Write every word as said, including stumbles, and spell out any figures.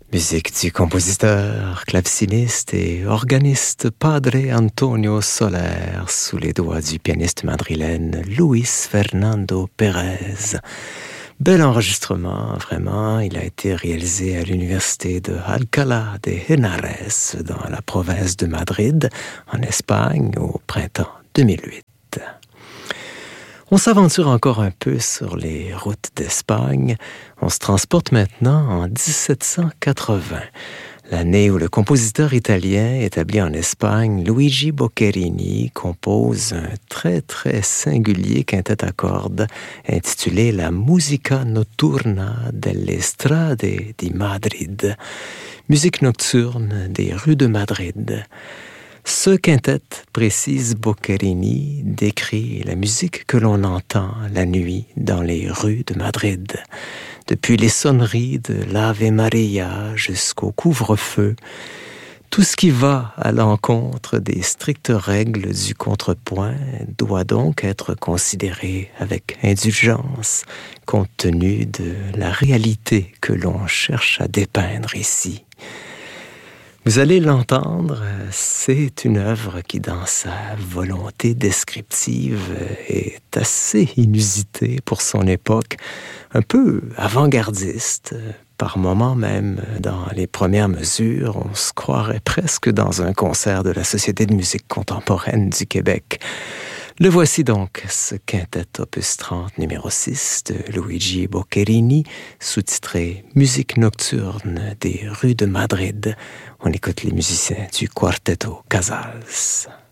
Musique du compositeur, claveciniste et organiste Padre Antonio Soler sous les doigts du pianiste madrilène Luis Fernando Pérez. Bel enregistrement, vraiment. Il a été réalisé à l'université de Alcalá de Henares dans la province de Madrid, en Espagne, au printemps deux mille huit. On s'aventure encore un peu sur les routes d'Espagne. On se transporte maintenant en dix-sept cent quatre-vingts, l'année où le compositeur italien établi en Espagne, Luigi Boccherini, compose un très très singulier quintet à cordes intitulé La Musica Notturna delle Strade di Madrid, musique nocturne des rues de Madrid. Ce quintet, précise Boccherini, décrit la musique que l'on entend la nuit dans les rues de Madrid. Depuis les sonneries de l'Ave Maria jusqu'au couvre-feu, tout ce qui va à l'encontre des strictes règles du contrepoint doit donc être considéré avec indulgence, compte tenu de la réalité que l'on cherche à dépeindre ici. Vous allez l'entendre, c'est une œuvre qui, dans sa volonté descriptive, est assez inusitée pour son époque, un peu avant-gardiste. Par moments même, dans les premières mesures, on se croirait presque dans un concert de la Société de musique contemporaine du Québec. Le voici donc, ce quintet opus trente numéro six de Luigi Boccherini, sous-titré « Musique nocturne des rues de Madrid ». On écoute les musiciens du Quartetto Casals.